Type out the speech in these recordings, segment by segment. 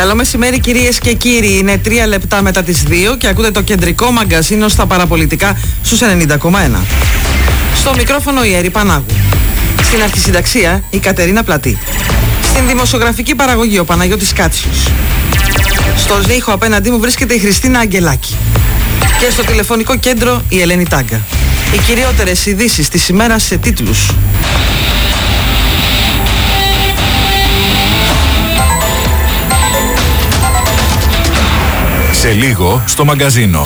Καλό μεσημέρι κυρίες και κύριοι, είναι 3 λεπτά μετά τις 2 και ακούτε το κεντρικό μαγκαζίνο στα παραπολιτικά στους 90,1. Στο μικρόφωνο η Έρη Πανάγου. Στην αρχισυνταξία η Κατερίνα Πλατή. Στην δημοσιογραφική παραγωγή ο Παναγιώτης Κάτσιος. Στο ζήχο απέναντί μου βρίσκεται η Χριστίνα Αγγελάκη. Και στο τηλεφωνικό κέντρο η Ελένη Τάγκα. Οι κυριότερες ειδήσεις της ημέρας σε τίτλους. Σε λίγο στο μαγκαζίνο.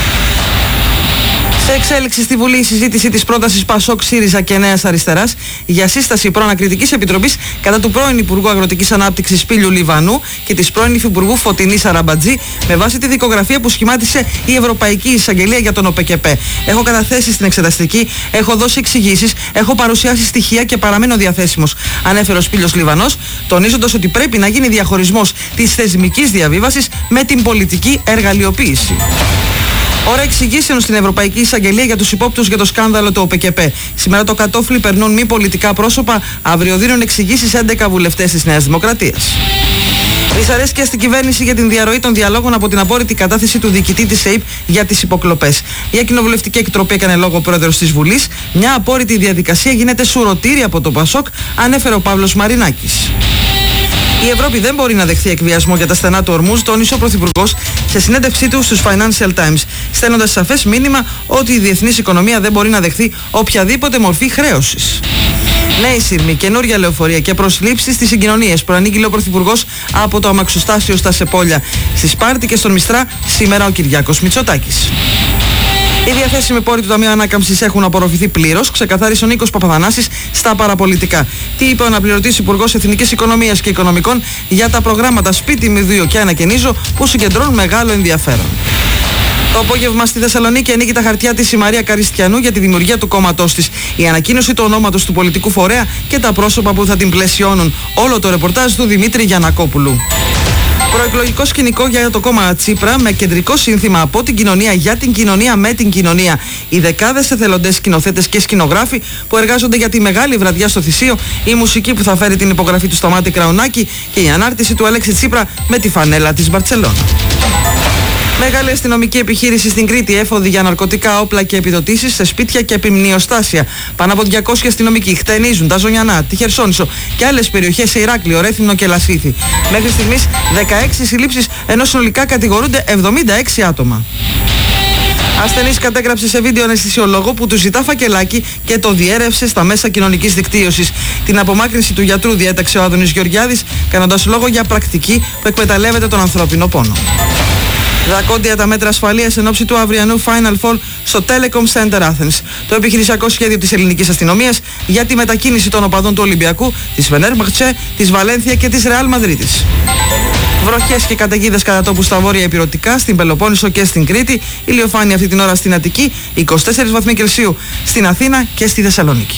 Σε εξέλιξη στη Βουλή η συζήτηση της πρότασης Πασόκ, ΣΥΡΙΖΑ και Νέας Αριστεράς για σύσταση προανακριτικής επιτροπής κατά του πρώην Υπουργού Αγροτικής Ανάπτυξης Σπύλιου Λιβανού και της πρώην Υφυπουργού Φωτεινής Αραμπατζή με βάση τη δικογραφία που σχημάτισε η Ευρωπαϊκή Εισαγγελία για τον ΟΠΚΠ. Έχω καταθέσει στην εξεταστική, έχω δώσει εξηγήσεις, έχω παρουσιάσει στοιχεία και παραμένω διαθέσιμος, ανέφερε ο Σπύλιος Λιβανός, τονίζοντας ότι πρέπει να γίνει διαχωρισμός της θεσμικής διαβίβασης με την πολιτική εργαλειοποίηση. Ώρα εξηγήσεων στην Ευρωπαϊκή Εισαγγελία για τους υπόπτους για το σκάνδαλο του ΟΠΚΠ. Σήμερα το κατόφλι περνούν μη πολιτικά πρόσωπα, αύριο δίνουν εξηγήσεις 11 βουλευτές της Νέας Δημοκρατίας. Δυσαρέσκεια στην κυβέρνηση για την διαρροή των διαλόγων από την απόρριτη κατάθεση του διοικητή της ΕΕΠ για τις υποκλοπές. Για κοινοβουλευτική εκτροπή έκανε λόγο ο πρόεδρος της Βουλής. Μια απόρριτη διαδικασία γίνεται σουρωτήρη από το Πασόκ, ανέφερε ο Παύλος Μαρινάκης. Η Ευρώπη δεν μπορεί να δεχθεί εκβιασμό για τα στενά του Ορμούζ, τόνισε ο Πρωθυπουργός σε συνέντευξή του στους Financial Times, στέλνοντας σαφές μήνυμα ότι η διεθνής οικονομία δεν μπορεί να δεχθεί οποιαδήποτε μορφή χρέωσης. Νέοι σύρμοι, καινούρια λεωφορεία και προσλήψεις στις συγκοινωνίες, προανήγγειλε ο Πρωθυπουργός από το αμαξοστάσιο στα Σεπόλια. Στη Σπάρτη και στον Μιστρά σήμερα ο Κυριάκος Μητσοτάκης. Οι διαθέσιμοι πόροι του Ταμείου Ανάκαμψης έχουν απορροφηθεί πλήρως, ξεκαθάρισε ο Νίκος Παπαδανάσης στα παραπολιτικά. Τι είπε ο αναπληρωτής Υπουργός Εθνικής Οικονομίας και Οικονομικών για τα προγράμματα Σπίτι με 2 και Ανακαινίζω που συγκεντρώνουν μεγάλο ενδιαφέρον. Το απόγευμα στη Θεσσαλονίκη ανοίγει τα χαρτιά της η Μαρία Καριστιανού για τη δημιουργία του κόμματός της. Η ανακοίνωση του ονόματος του πολιτικού φορέα και τα πρόσωπα που θα την πλαισιώνουν. Όλο το ρεπορτάζ του Δημήτρη Γιαννακόπουλου. Προεκλογικό σκηνικό για το κόμμα Τσίπρα με κεντρικό σύνθημα από την κοινωνία για την κοινωνία με την κοινωνία. Οι δεκάδες εθελοντές σκηνοθέτες και σκηνογράφοι που εργάζονται για τη μεγάλη βραδιά στο Θησίο, η μουσική που θα φέρει την υπογραφή του Σταμάτη Κραουνάκη και η ανάρτηση του Αλέξη Τσίπρα με τη φανέλα της Μπαρτσελώνα. Μεγάλη αστυνομική επιχείρηση στην Κρήτη, έφοδοι για ναρκωτικά, όπλα και επιδοτήσεις σε σπίτια και επιμνιοστάσια. Πάνω από 200 αστυνομικοί χτενίζουν τα Ζωνιανά, τη Χερσόνησο και άλλες περιοχές σε Ηράκλειο, Ρέθυμνο και Λασίθι. Μέχρι στιγμής 16 συλλήψεις, ενώ συνολικά κατηγορούνται 76 άτομα. Ασθενής κατέγραψε σε βίντεο αναισθησιολόγο που του ζητά φακελάκι και το διέρευσε στα μέσα κοινωνικής δικτύωσης. Την απομάκρυνση του γιατρού διέταξε ο Άδωνης Γεωργιάδης, κάνοντας λόγο για πρακτική που εκμεταλλεύεται τον ανθρώπινο πόνο. Δρακόντια τα μέτρα ασφαλείας εν ώψη του αυριανού Final Four στο Telecom Center Athens. Το επιχειρησιακό σχέδιο της ελληνικής αστυνομίας για τη μετακίνηση των οπαδών του Ολυμπιακού, της Φενέρμπαχτσε, της Βαλένθια και της Ρεάλ Μαδρίτης. Βροχές και καταιγίδες κατά τόπου στα βόρεια Ηπειρωτικά, στην Πελοπόννησο και στην Κρήτη. Ηλιοφάνεια αυτή την ώρα στην Αττική, 24 βαθμοί Κελσίου στην Αθήνα και στη Θεσσαλονίκη.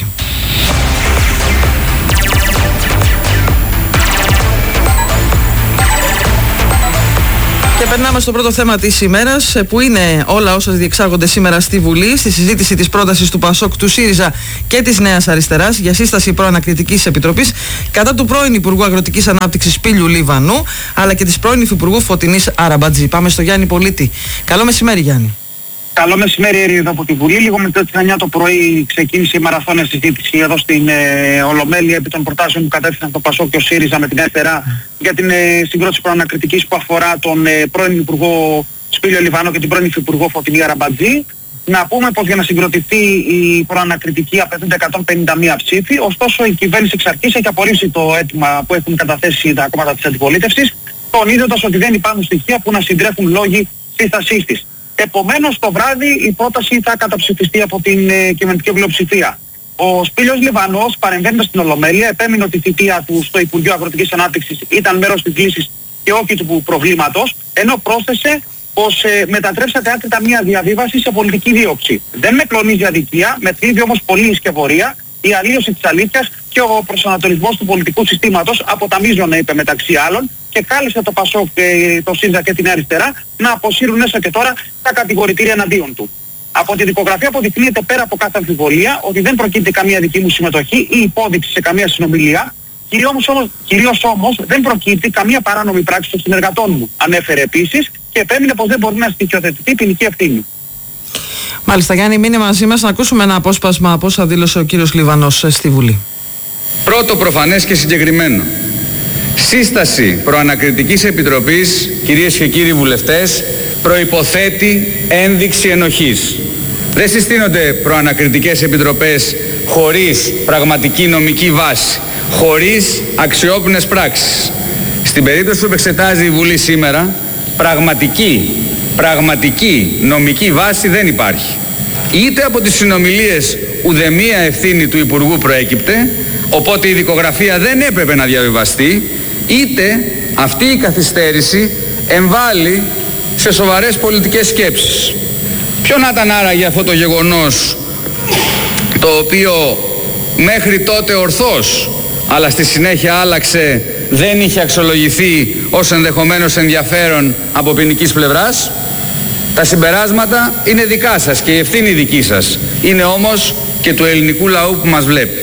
Και περνάμε στο πρώτο θέμα της ημέρας, που είναι όλα όσα διεξάγονται σήμερα στη Βουλή, στη συζήτηση της πρότασης του Πασόκ, του ΣΥΡΙΖΑ και της Νέας Αριστεράς για σύσταση προανακριτικής επιτροπής κατά του πρώην Υπουργού Αγροτικής Ανάπτυξης Σπύλιου Λιβανού, αλλά και της πρώην Υφυπουργού Φωτεινής Αραμπατζή. Πάμε στο Γιάννη Πολίτη. Καλό μεσημέρι, Γιάννη. Καλό μεσημέρι, εδώ από τη Βουλή. Λίγο μετά τις 9 το πρωί ξεκίνησε η μαραθώνια συζήτηση εδώ στην Ολομέλεια επί των προτάσεων που κατέθεσαν το Πασόκ και ο ΣΥΡΙΖΑ με την αριστερά για την συγκρότηση προανακριτικής που αφορά τον πρώην Υπουργό Σπύλιο Λιβανό και την πρώην Υφυπουργό Φωτεινή Αραμπατζή. Να πούμε πως για να συγκροτηθεί η προανακριτική απαιτούνται 151 ψήφοι, ωστόσο η κυβέρνηση εξ αρχής έχει απορρίψει το αίτημα που έχουν καταθέσει τα κόμματα της αντιπολίτευσης, τονίζοντας ότι δεν υπάρχουν στοιχεία που να συντρέχουν λόγοι σύστασής της. Επομένως το βράδυ η πρόταση θα καταψηφιστεί από την κυβερνητική πλειοψηφία. Ο Σπύλιος Λιβανός, παρεμβαίνοντας στην Ολομέλεια, επέμεινε ότι η θητεία του στο Υπουργείο Αγροτικής Ανάπτυξης ήταν μέρος της λύσης και όχι του προβλήματος, ενώ πρόσθεσε πως μετατρέψατε άκρητα μια διαβίβαση σε πολιτική δίωξη. Δεν με κλονίζει αδικία, με θλίβει όμως πολύ η σκευωρία, η αλλίωση της αλήθειας και ο προσανατολισμός του πολιτικού συστήματος από τα μείζωνα, είπε μεταξύ άλλων, και κάλεσε το Πασόκ, το ΣΥΡΙΖΑ και την αριστερά να αποσύρουν έστω και τώρα τα κατηγορητήρια εναντίον του. Από τη δικογραφία αποδεικνύεται πέρα από κάθε αμφιβολία ότι δεν προκύπτει καμία δική μου συμμετοχή ή υπόδειξη σε καμία συνομιλία. Κυρίως όμως δεν προκύπτει καμία παράνομη πράξη των συνεργατών μου. Ανέφερε επίσης και επέμεινε πως δεν μπορεί να στοιχειοθετηθεί ποινική ευθύνη. Μάλιστα, Γιάννη, μείνε μαζί μας να ακούσουμε ένα απόσπασμα από όσα δήλωσε ο κύριος Λιβανός στη Βουλή. Πρώτο, προφανές και συγκεκριμένο. Σύσταση προανακριτικής επιτροπής, κυρίες και κύριοι βουλευτές, προϋποθέτει ένδειξη ενοχής. Δεν συστήνονται προανακριτικές επιτροπές χωρίς πραγματική νομική βάση, χωρίς αξιόπινες πράξεις. Στην περίπτωση που εξετάζει η Βουλή σήμερα, πραγματική νομική βάση δεν υπάρχει. Είτε από τις συνομιλίες ουδεμία ευθύνη του Υπουργού προέκυπτε, οπότε η δικογραφία δεν έπρεπε να διαβιβαστεί, είτε αυτή η καθυστέρηση εμβάλλει σε σοβαρές πολιτικές σκέψεις. Ποιο να ήταν άραγε αυτό το γεγονός, το οποίο μέχρι τότε ορθώς, αλλά στη συνέχεια άλλαξε, δεν είχε αξιολογηθεί ως ενδεχομένως ενδιαφέρον από ποινικής πλευράς? Τα συμπεράσματα είναι δικά σας και η ευθύνη δική σας. Είναι όμως και του ελληνικού λαού που μας βλέπει.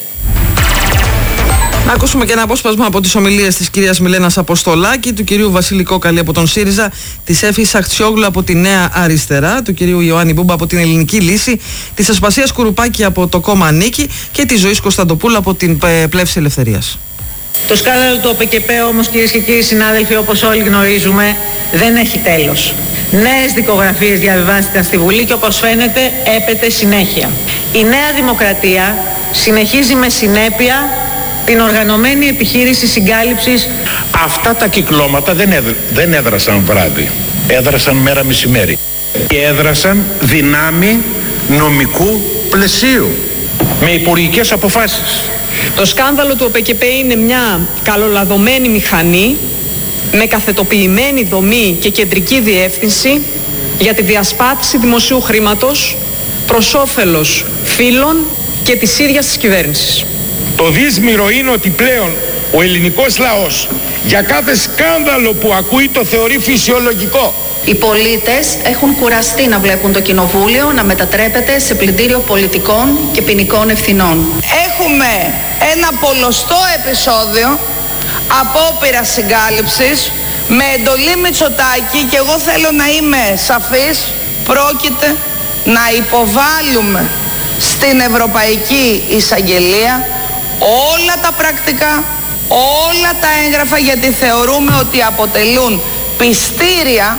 Να ακούσουμε και ένα απόσπασμα από τις ομιλίες της κυρίας Μιλένας Αποστολάκη, του κυρίου Βασίλη Κόκαλη από τον ΣΥΡΙΖΑ, της Έφης Αχτσιόγλου από τη Νέα Αριστερά, του κυρίου Ιωάννη Μπούμπα από την Ελληνική Λύση, της Ασπασίας Κουρουπάκη από το κόμμα Νίκη και της Ζωής Κωνσταντοπούλου από την Πλεύση Ελευθερίας. Το σκάνδαλο του ΟΠΚΠ όμως, κυρίες και κύριοι συνάδελφοι, όπως όλοι γνωρίζουμε, δεν έχει τέλος. Νέες δικογραφίες διαβιβάστηκαν στη Βουλή και όπως φαίνεται έπεται συνέχεια. Η Νέα Δημοκρατία συνεχίζει με συνέπεια την οργανωμένη επιχείρηση συγκάλυψης. Αυτά τα κυκλώματα δεν έδρασαν βράδυ, έδρασαν μέρα μεσημέρι και έδρασαν δυνάμει νομικού πλαισίου με υπουργικές αποφάσεις. Το σκάνδαλο του ΟΠΚΠ είναι μια καλολαδωμένη μηχανή με καθετοποιημένη δομή και κεντρική διεύθυνση για τη διασπάθηση δημοσίου χρήματος προς όφελος φίλων και της ίδιας της κυβέρνησης. Το δύσμυρο είναι ότι πλέον ο ελληνικός λαός για κάθε σκάνδαλο που ακούει το θεωρεί φυσιολογικό. Οι πολίτες έχουν κουραστεί να βλέπουν το κοινοβούλιο να μετατρέπεται σε πλυντήριο πολιτικών και ποινικών ευθυνών. Έχουμε ένα πολλωστό επεισόδιο απόπειρας συγκάλυψης με εντολή Μητσοτάκη και εγώ θέλω να είμαι σαφής, πρόκειται να υποβάλουμε στην Ευρωπαϊκή Εισαγγελία όλα τα πρακτικά, όλα τα έγγραφα, γιατί θεωρούμε ότι αποτελούν πιστήρια.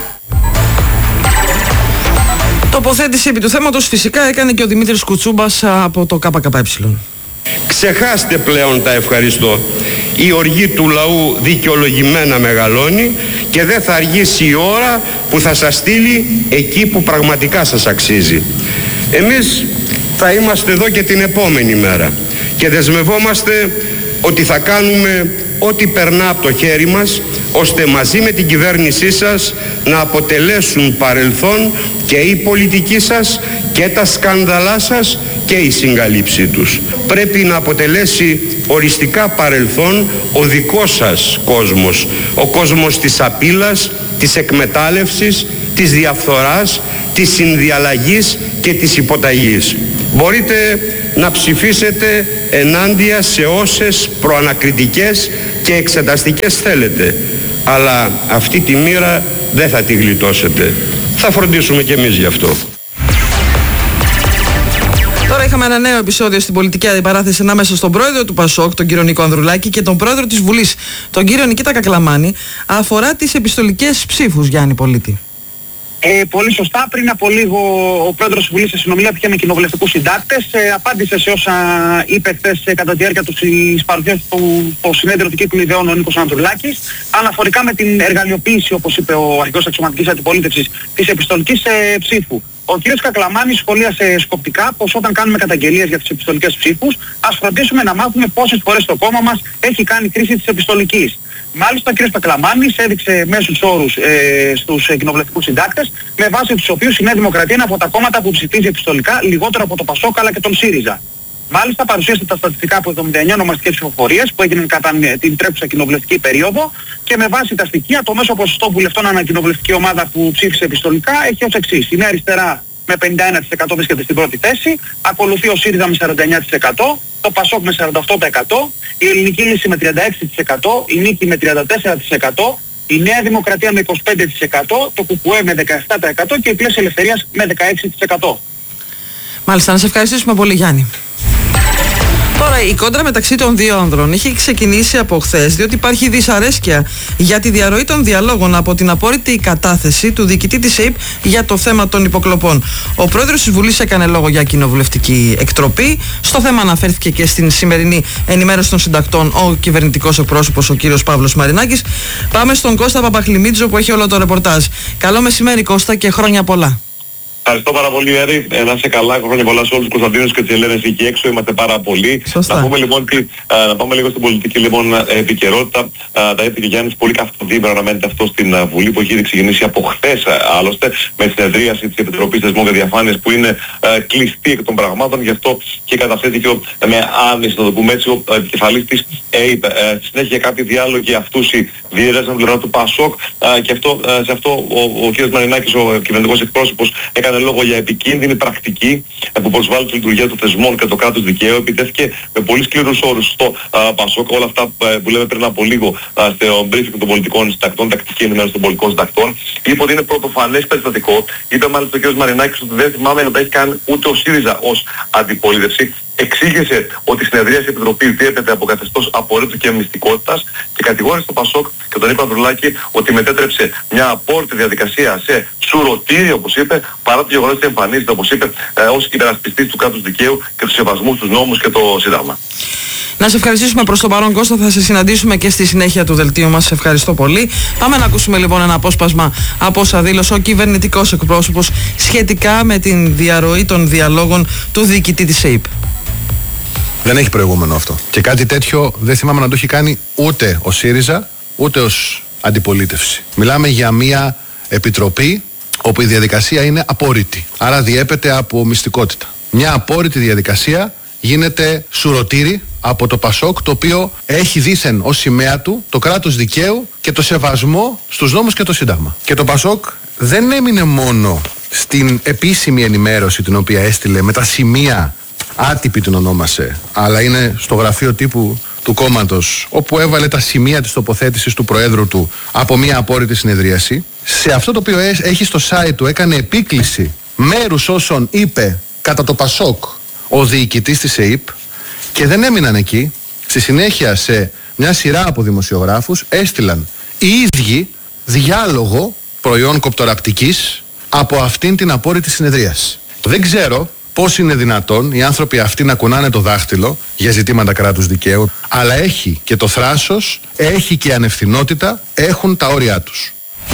Τοποθέτηση επί του θέματος φυσικά έκανε και ο Δημήτρης Κουτσούμπας από το ΚΚΕ. Ξεχάστε πλέον τα ευχαριστώ. Η οργή του λαού δικαιολογημένα μεγαλώνει και δεν θα αργήσει η ώρα που θα σας στείλει εκεί που πραγματικά σας αξίζει. Εμείς θα είμαστε εδώ και την επόμενη μέρα και δεσμευόμαστε ότι θα κάνουμε ό,τι περνά από το χέρι μας ώστε μαζί με την κυβέρνησή σας να αποτελέσουν παρελθόν και η πολιτική σας και τα σκάνδαλά σας και η συγκαλύψή τους. Πρέπει να αποτελέσει οριστικά παρελθόν ο δικός σας κόσμος, ο κόσμος της απείλας, της εκμετάλλευσης, της διαφθοράς, της συνδιαλλαγής και της υποταγής. Μπορείτε να ψηφίσετε ενάντια σε όσες προανακριτικές και εξεταστικές θέλετε, αλλά αυτή τη μοίρα δεν θα τη γλιτώσετε. Θα φροντίσουμε κι εμείς γι' αυτό. Τώρα είχαμε ένα νέο επεισόδιο στην πολιτική αντιπαράθεση ανάμεσα στον πρόεδρο του ΠΑΣΟΚ, τον κύριο Νίκο Ανδρουλάκη, και τον πρόεδρο της Βουλής, τον κύριο Νικήτα Κακλαμάνη, αφορά τις επιστολικές ψήφους, Γιάννη Πολίτη. Πολύ σωστά. Πριν από λίγο ο πρόεδρος της Βουλής σε συνομιλία που είχε με κοινοβουλευτικούς συντάκτες απάντησε σε όσα είπε χθες κατά τη διάρκεια της παρουσίας του στο συνέδριο του κύκλου ιδεών ο Νίκος Ανδρουλάκης αναφορικά με την εργαλειοποίηση, όπως είπε ο αρχηγός αξιωματικής αντιπολίτευσης, της επιστολικής ψήφου. Ο κ. Κακλαμάνης σχολίασε σκοπτικά πως όταν κάνουμε καταγγελίες για τις επιστολικές ψήφους, ας φροντίσουμε να μάθουμε πόσες φορές το κόμμα μας έχει κάνει κρίση της επιστολικής. Μάλιστα ο κ. Κακλαμάνης έδειξε μέσους όρους στους κοινοβουλευτικούς συντάκτες, με βάση τους οποίους η Νέα Δημοκρατία είναι από τα κόμματα που ψηφίζει επιστολικά λιγότερο από το ΠΑΣΟΚ αλλά και τον ΣΥΡΙΖΑ. Μάλιστα παρουσίασε τα στατιστικά από 79 ονομαστικές ψηφοφορίες που έγιναν κατά την τρέχουσα κοινοβουλευτική περίοδο και με βάση τα στοιχεία το μέσο ποσοστό βουλευτών ανά κοινοβουλευτική ομάδα που ψήφισε επιστολικά έχει ως εξής. Η Νέα Αριστερά με 51% βρίσκεται στην πρώτη θέση, ακολουθεί ο ΣΥΡΙΖΑ με 49%, το ΠΑΣΟΚ με 48%, η Ελληνική Λύση με 36%, η Νίκη με 34%, η Νέα Δημοκρατία με 25%, το ΚΚΕ με 17% και η Πλαίσιο Ελευθερίας με 16%. Μάλιστα, να σε ευχαριστήσουμε πολύ, Γιάννη. Τώρα, η κόντρα μεταξύ των δύο άνδρων έχει ξεκινήσει από χθες, διότι υπάρχει δυσαρέσκεια για τη διαρροή των διαλόγων από την απόρριτη κατάθεση του διοικητή της ΕΙΠ για το θέμα των υποκλοπών. Ο πρόεδρος της Βουλής έκανε λόγο για κοινοβουλευτική εκτροπή. Στο θέμα αναφέρθηκε και στην σημερινή ενημέρωση των συντακτών ο κυβερνητικός εκπρόσωπος, ο κύριος Παύλος Μαρινάκης. Πάμε στον Κώστα Παπαχλημίτζο που έχει όλο το ρεπορτάζ. Καλό μεσημέρι, Κώστα, και χρόνια πολλά. Ευχαριστώ πάρα πολύ, Έρη. Να είσαι καλά. Χρόνια πολλά σε όλους τους Κωνσταντίνους και τις Ελένες εκεί έξω. Είμαστε πάρα πολλοί. Σωστά. Να πούμε λοιπόν να πάμε λίγο στην πολιτική λοιπόν επικαιρότητα. Τα είπε και Γιάννης, πολύ καυτοδήμερα αναμένεται αυτό στην Βουλή που έχει ήδη ξεκινήσει από χθες άλλωστε με συνεδρίαση της Επιτροπής Θεσμών και Διαφάνειας που είναι κλειστή εκ των πραγμάτων. Γι' αυτό και καταθέθηκε με άνεση, να το πούμε έτσι, ο επικεφαλής της ΕΙΠ. Στη συνέχεια κάποιοι διάλογοι αυτούσιοι διέρευσαν την πλευρά του ΠΑΣΟΚ και σε αυτό ο κ. Μαρινάκης, ο κυβερνητικός εκπρόσωπος, έκανε λόγο για επικίνδυνη πρακτική που προσβάλλει τη λειτουργία των θεσμών και το κράτος δικαίου. Επιτέθηκε με πολύ σκληρούς όρους στο ΠΑΣΟΚ. Όλα αυτά που λέμε πριν από λίγο στο briefing των πολιτικών συντακτών, τακτική ενημέρωση των πολιτικών συντακτών. Είπε ότι είναι πρωτοφανές περιστατικό. Είπε μάλιστα ο κ. Μαρινάκης ότι δεν θυμάμαι να τα έχει κάνει ούτε ο ΣΥΡΙΖΑ ως αντιπολίτευση. Εξήγησε ότι η συνεδρία της Επιτροπής διέπεται από καθεστώς απορρίτου και μυστικότητας και κατηγόρησε το ΠΑΣΟΚ και τον Ανδρουλάκη ότι μετέτρεψε μια απόρριτη διαδικασία σε σουρωτήρι, όπως είπε, παρά το γεγονός ότι εμφανίζεται, όπως είπε, ως υπερασπιστής του κράτους δικαίου και του σεβασμού στους νόμους και το Σύνταγμα. Να σε ευχαριστήσουμε προς το παρόν, Κώστα. Θα σε συναντήσουμε και στη συνέχεια του δελτίου μας. Σε ευχαριστώ πολύ. Πάμε να ακούσουμε λοιπόν ένα απόσπασμα από όσα δήλωσε ο κυβερνητικός εκπρόσωπος σχετικά με την διαρροή των διαλόγων του διοικητή της ΕΙΠ. Δεν έχει προηγούμενο αυτό. Και κάτι τέτοιο δεν θυμάμαι να το έχει κάνει ούτε ο ΣΥΡΙΖΑ, ούτε ως αντιπολίτευση. Μιλάμε για μια επιτροπή όπου η διαδικασία είναι απόρριτη. Άρα διέπεται από μυστικότητα. Μια απόρριτη διαδικασία γίνεται σουρωτήρι από το ΠΑΣΟΚ, το οποίο έχει δήθεν ως σημαία του το κράτος δικαίου και το σεβασμό στους νόμους και το Σύνταγμα. Και το ΠΑΣΟΚ δεν έμεινε μόνο στην επίσημη ενημέρωση την οποία έστειλε με τα σημεία, άτυπη την ονόμασε, αλλά είναι στο γραφείο τύπου του κόμματος, όπου έβαλε τα σημεία της τοποθέτησης του Προέδρου του από μια απόρριτη συνεδρίαση. Σε αυτό το οποίο έχει στο site του έκανε επίκληση μέρους όσων είπε κατά το ΠΑΣΟΚ ο διοικητής της ΕΙΠ και δεν έμειναν εκεί. Στη συνέχεια σε μια σειρά από δημοσιογράφους έστειλαν οι ίδιοι διάλογο προϊόν κοπτοραπτικής από αυτήν την απόρριτη συνεδρίαση. Δεν ξέρω πώς είναι δυνατόν οι άνθρωποι αυτοί να κουνάνε το δάχτυλο για ζητήματα κράτους δικαίου, αλλά έχει και το θράσος, έχει και ανευθυνότητα, έχουν τα όρια τους.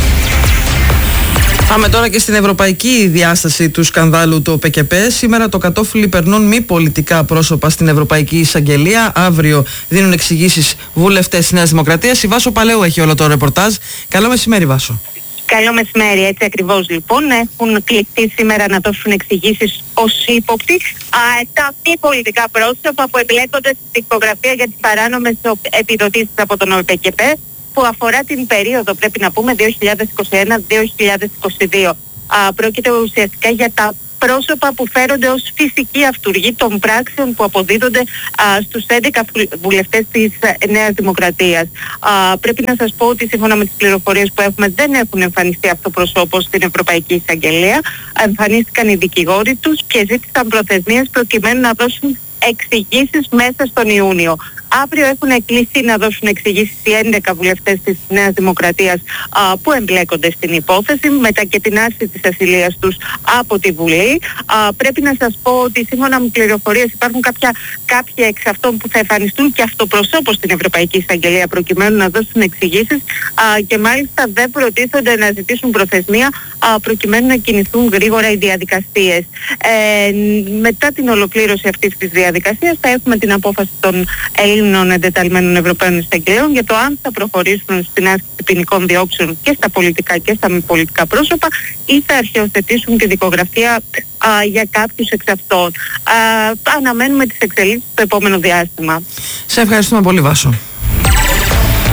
Πάμε τώρα και στην ευρωπαϊκή διάσταση του σκανδάλου του ΠΚΠ. Σήμερα το κατόφλι περνούν μη πολιτικά πρόσωπα στην Ευρωπαϊκή Εισαγγελία. Αύριο δίνουν εξηγήσεις βουλευτές της Νέας Δημοκρατίας. Η Βάσο Παλαιού έχει όλο το ρεπορτάζ. Καλό μεσημέρι, Βάσο. Καλό μεσημέρι, έτσι ακριβώς λοιπόν. Έχουν κληθεί σήμερα να δώσουν εξηγήσεις ως ύποπτοι τα μη πολιτικά πρόσωπα που εμπλέκονται στη δικογραφία για τις παράνομες επιδοτήσεις από τον ΟΠΚΠ, που αφορά την περίοδο, πρέπει να πούμε, 2021-2022. Πρόκειται ουσιαστικά για τα πρόσωπα που φέρονται ως φυσικοί αυτούργοι των πράξεων που αποδίδονται στους 11 βουλευτές της Νέας Δημοκρατίας. Πρέπει να σας πω ότι σύμφωνα με τις πληροφορίες που έχουμε δεν έχουν εμφανιστεί αυτοπροσώπως στην Ευρωπαϊκή Εισαγγελία. Εμφανίστηκαν οι δικηγόροι τους και ζήτησαν προθεσμίες προκειμένου να δώσουν εξηγήσεις μέσα στον Ιούνιο. Αύριο έχουν κλείσει να δώσουν εξηγήσεις οι 11 βουλευτές της Νέας Δημοκρατίας που εμπλέκονται στην υπόθεση, μετά και την άρση της ασυλίας τους από τη Βουλή. Πρέπει να σας πω ότι σύμφωνα με πληροφορίες υπάρχουν κάποιοι εξ αυτών που θα εμφανιστούν και αυτοπροσώπως στην Ευρωπαϊκή Εισαγγελία προκειμένου να δώσουν εξηγήσεις και μάλιστα δεν προτίθονται να ζητήσουν προθεσμία προκειμένου να κινηθούν γρήγορα οι διαδικασίες. Μετά την ολοκλήρωση αυτής της διαδικασίας θα έχουμε την απόφαση των Ελλήνων εντεταλμένων Ευρωπαίων Εισαγγελέων για το αν θα προχωρήσουν στην άσκηση ποινικών διώξεων και στα πολιτικά και στα μη πολιτικά πρόσωπα ή θα αρχαιοθετήσουν και δικογραφία για κάποιους εξ αυτών. Αναμένουμε τις εξελίξεις στο επόμενο διάστημα. Σε ευχαριστούμε πολύ, Βάσο.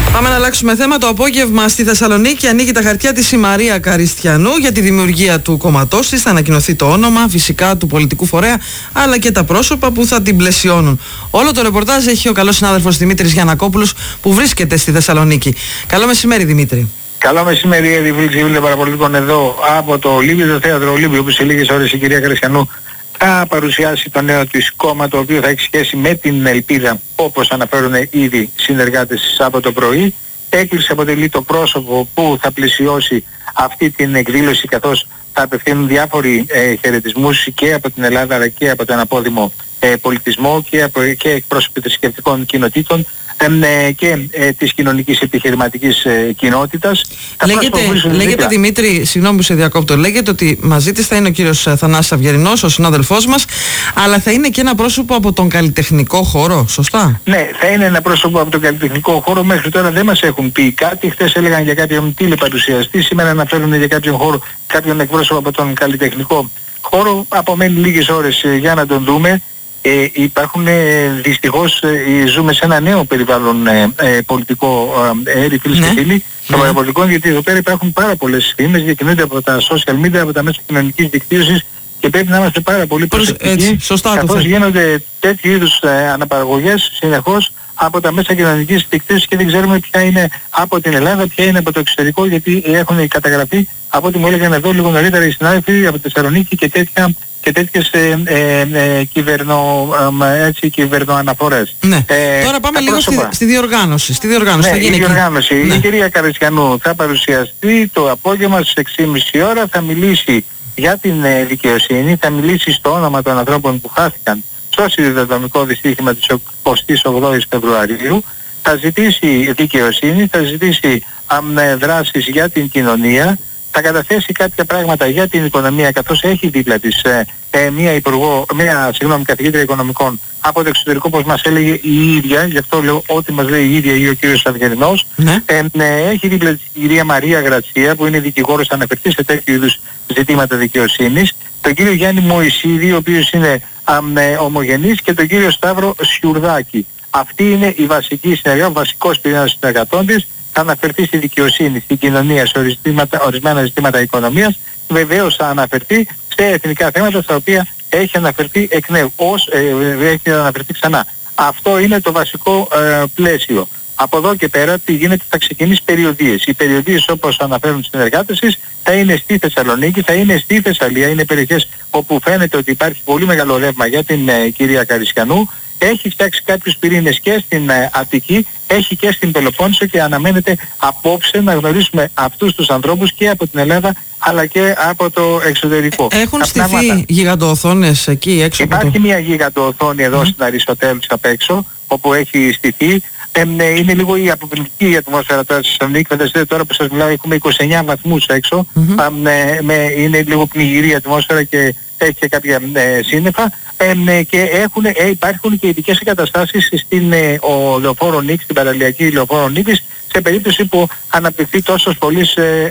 Πάμε να αλλάξουμε θέμα. Το απόγευμα στη Θεσσαλονίκη ανοίγει τα χαρτιά της η Μαρία Καριστιανού για τη δημιουργία του κόμματός της. Θα ανακοινωθεί το όνομα, φυσικά του πολιτικού φορέα, αλλά και τα πρόσωπα που θα την πλαισιώνουν. Όλο το ρεπορτάζ έχει ο καλός συνάδελφος Δημήτρης Γιαννακόπουλος που βρίσκεται στη Θεσσαλονίκη. Καλό μεσημέρι, Δημήτρη. Καλό μεσημέρι, Φίλοι Παραπολιτικών, εδώ από το Ολύμπιο, το θέατρο Ολύμπιο, όπου σε λίγες ώρες η κυρία Καριστιανού θα παρουσιάσει το νέο της κόμμα, το οποίο θα έχει σχέση με την ελπίδα, όπως αναφέρουν ήδη συνεργάτες από το πρωί. Έκλεισε αποτελεί το πρόσωπο που θα πλησιώσει αυτή την εκδήλωση, καθώς θα απευθύνουν διάφοροι χαιρετισμούς και από την Ελλάδα αλλά και από τον απόδημο πολιτισμό και εκπρόσωποι θρησκευτικών κοινοτήτων και της κοινωνικής επιχειρηματικής κοινότητας. Λέγεται Δημήτρη, συγγνώμη που σε διακόπτω, λέγεται ότι μαζί της θα είναι ο κύριος Θανάσης Αυγερινός, ο συνάδελφός μας, αλλά θα είναι και ένα πρόσωπο από τον καλλιτεχνικό χώρο, σωστά? Ναι, θα είναι ένα πρόσωπο από τον καλλιτεχνικό χώρο. Μέχρι τώρα δεν μας έχουν πει κάτι. Χθες έλεγαν για κάποιον τηλεπαρουσιαστή, σήμερα αναφέρουν για κάποιον χώρο, κάποιον εκπρόσωπο από τον καλλιτεχνικό χώρο. Απομένει λίγες ώρες για να τον δούμε. Υπάρχουν δυστυχώς, ζούμε σε ένα νέο περιβάλλον πολιτικό, φίλοι και φίλοι, των παραπολιτικών, γιατί εδώ πέρα υπάρχουν πάρα πολλές φήμες, διακινούνται από τα social media, από τα μέσα κοινωνικής δικτύωσης και πρέπει να είμαστε πάρα πολύ προσεκτικοί, καθώς γίνονται τέτοιου είδους αναπαραγωγές συνεχώς από τα μέσα κοινωνικής δικτύωσης και δεν ξέρουμε ποια είναι από την Ελλάδα, ποια είναι από το εξωτερικό, γιατί έχουν καταγραφεί, από ό,τι μου έλεγαν εδώ λίγο νωρίτερα οι συνάδελφοι από τη Θεσσαλονίκη και τέτοιες κυβερνοαναφορές. Ναι. Τώρα πάμε λίγο στη διοργάνωση. Η κυρία Καριστιανού θα παρουσιαστεί το απόγευμα στις 6.30 ώρα, θα μιλήσει για την δικαιοσύνη, θα μιλήσει στο όνομα των ανθρώπων που χάθηκαν στο σιδηροδρομικό δυστύχημα της 28ης Φεβρουαρίου, θα ζητήσει δικαιοσύνη, θα ζητήσει δράσεις για την κοινωνία, θα καταθέσει κάποια πράγματα για την οικονομία, καθώς έχει δίπλα της μια καθηγήτρια οικονομικών από το εξωτερικό, όπως μας έλεγε η ίδια, γι' αυτό λέω ό,τι μας λέει η ίδια ή ο κύριος Αυγερινός. Έχει δίπλα της η κυρία Μαρία Γρατσία, που είναι δικηγόρος, θα αναφερθεί σε τέτοιου είδους ζητήματα δικαιοσύνης, τον κύριο Γιάννη Μωυσίδη, ο οποίος είναι ομογενής, και τον κύριο Σταύρο Σιουρδάκη. Αυτή είναι η βασική συνεργασία, ο βασικός πυρήνας συνεργατών της. Θα αναφερθεί στη δικαιοσύνη, στην κοινωνία, σε ορισμένα ζητήματα οικονομίας. Βεβαίως θα αναφερθεί σε εθνικά θέματα στα οποία έχει αναφερθεί εκ νέου, έχει αναφερθεί ξανά. Αυτό είναι το βασικό πλαίσιο. Από εδώ και πέρα τι γίνεται, θα ξεκινήσει περιοδίες. Οι περιοδίες, όπως αναφέρουν οι συνεργάτες της, θα είναι στη Θεσσαλονίκη, θα είναι στη Θεσσαλία. Είναι περιοχές όπου φαίνεται ότι υπάρχει πολύ μεγάλο ρεύμα για την κυρία Καριστιανού. Έχει φτιάξει κάποιους πυρήνες και στην Αττική, έχει και στην Πελοπόννησο και αναμένεται απόψε να γνωρίσουμε αυτούς τους ανθρώπους και από την Ελλάδα αλλά και από το εξωτερικό. Έχουν στηθεί γιγαντοοθόνες εκεί έξω? Υπάρχει μια γιγαντοοθόνη εδώ στην Αριστοτέλους απ' έξω, όπου έχει στηθεί. Είναι λίγο η αποπληκτική η ατμόσφαιρα τώρα στη Θεσσαλονίκη. Φανταστείτε τώρα που σας μιλάω, έχουμε 29 βαθμούς έξω. Είναι λίγο πνιγυρή η ατμόσφαιρα και έχει και κάποια σύννεφα. Και υπάρχουν και ειδικές εγκαταστάσεις στην λεωφόρο Νίκης, στην παραλιακή λεωφόρο Νίκης, σε περίπτωση που αναπτυχθεί τόσος πολύς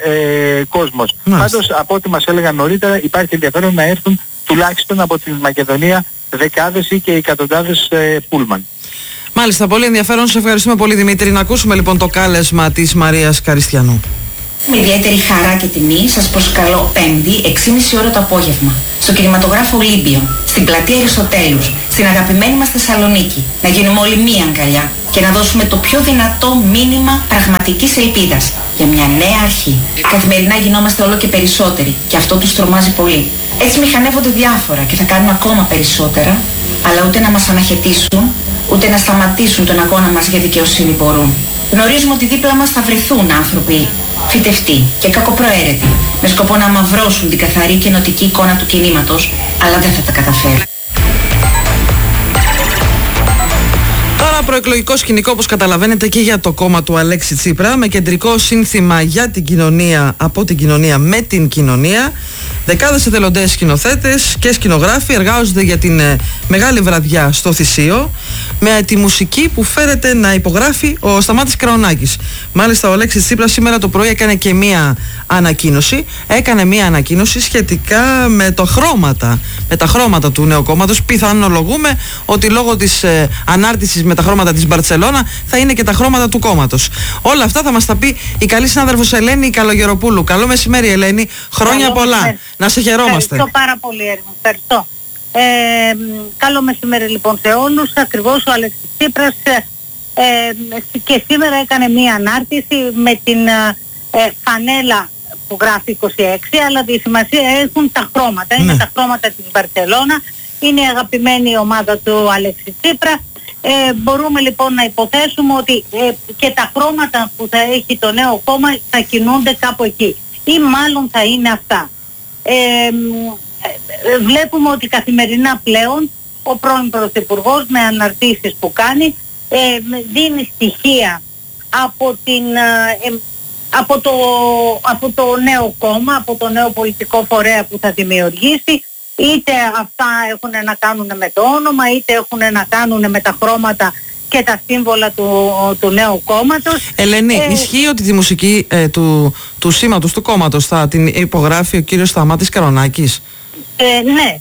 κόσμος. Πάντως, από ό,τι μας έλεγαν νωρίτερα, υπάρχει ενδιαφέρον να έρθουν τουλάχιστον από την Μακεδονία δεκάδες ή και εκατοντάδες πούλμαν. Μάλιστα, πολύ ενδιαφέρον. Σε ευχαριστούμε πολύ, Δημήτρη. Να ακούσουμε λοιπόν το κάλεσμα της Μαρίας Καριστιανού. Με ιδιαίτερη χαρά και τιμή σας προσκαλώ 5η 6.30 ώρα το απόγευμα στο κινηματογράφο Ολύμπιο, στην πλατεία Αριστοτέλους, στην αγαπημένη μας Θεσσαλονίκη, να γίνουμε όλοι μία αγκαλιά και να δώσουμε το πιο δυνατό μήνυμα πραγματικής ελπίδας για μια νέα αρχή. Καθημερινά γινόμαστε όλο και περισσότεροι και αυτό τους τρομάζει πολύ. Έτσι μηχανεύονται διάφορα και θα κάνουν ακόμα περισσότερα, αλλά ούτε να μας αναχαιτήσουν, ούτε να σταματήσουν τον αγώνα μας για δικαιοσύνη μπορούν. Γνωρίζουμε ότι δίπλα μας θα βρεθούν άνθρωποι φυτευτοί και κακοπροαίρετοι, με σκοπό να αμαυρώσουν την καθαρή και ενωτική εικόνα του κινήματος, αλλά δεν θα τα καταφέρουν. Τώρα προεκλογικό σκηνικό, όπως καταλαβαίνετε, και για το κόμμα του Αλέξη Τσίπρα, με κεντρικό σύνθημα για την κοινωνία, από την κοινωνία με την κοινωνία. Δεκάδες εθελοντές σκηνοθέτες και σκηνογράφοι εργάζονται για την μεγάλη βραδιά στο Θησίο, με τη μουσική που φέρεται να υπογράφει ο Σταμάτης Κραουνάκης. Μάλιστα, ο Αλέξης Τσίπρας σήμερα το πρωί έκανε και μία ανακοίνωση. Έκανε μία ανακοίνωση σχετικά με τα χρώματα του νέου κόμματος. Πιθανολογούμε ότι λόγω της ανάρτησης με τα χρώματα χρώματα της Μπαρτσελώνα θα είναι και τα χρώματα του κόμματος. Όλα αυτά θα μας τα πει η καλή συνάδελφος Ελένη Καλογεροπούλου. Καλό μεσημέρι, Ελένη. Χρόνια πολλά. Να σε χαιρόμαστε. Ευχαριστώ πάρα πολύ, Έρημο. Ευχαριστώ. Καλό μεσημέρι λοιπόν σε όλους. Ακριβώς ο Αλέξης Τσίπρας και σήμερα έκανε μία ανάρτηση με την φανέλα που γράφει 26, αλλά τη σημασία έχουν τα χρώματα. Είναι τα χρώματα της Μπαρτσελώνα, είναι η αγαπημένη ομάδα του Αλέξη Τσίπρα. Μπορούμε λοιπόν να υποθέσουμε ότι και τα χρώματα που θα έχει το νέο κόμμα θα κινούνται κάπου εκεί ή μάλλον θα είναι αυτά. Βλέπουμε ότι καθημερινά πλέον ο πρώην Πρωθυπουργός με αναρτήσεις που κάνει δίνει στοιχεία από το νέο κόμμα, από το νέο πολιτικό φορέα που θα δημιουργήσει. Είτε αυτά έχουν να κάνουν με το όνομα, είτε έχουν να κάνουν με τα χρώματα και τα σύμβολα του νέου κόμματος. Ελένη, ισχύει ότι τη μουσική του σήματος του κόμματος θα την υπογράφει ο κύριος Σταμάτης Καρονάκης? Ναι.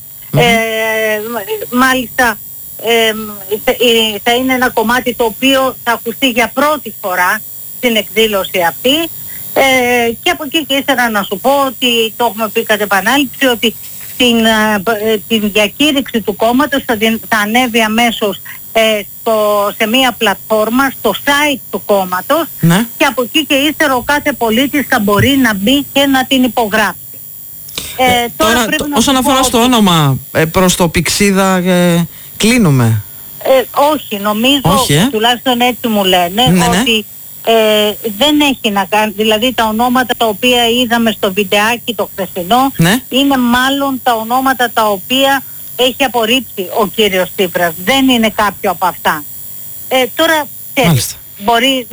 Μάλιστα θα είναι ένα κομμάτι το οποίο θα ακουστεί για πρώτη φορά στην εκδήλωση αυτή. Και από εκεί και ήθελα να σου πω ότι το έχουμε πει κατ' επανάληψη ότι την διακήρυξη του κόμματος θα ανέβει αμέσως σε μία πλατφόρμα στο site του κόμματος, και από εκεί και ύστερα ο κάθε πολίτης θα μπορεί να μπει και να την υπογράψει. Τώρα όσον αφορά στο όνομα, προς το Πηξίδα κλείνουμε? Όχι, νομίζω, τουλάχιστον έτσι μου λένε, ότι δεν έχει να κάνει, δηλαδή τα ονόματα τα οποία είδαμε στο βιντεάκι το χθεσινό είναι μάλλον τα ονόματα τα οποία έχει απορρίψει ο κύριος Τσίπρας. Δεν είναι κάποιο από αυτά. Τώρα μπορεί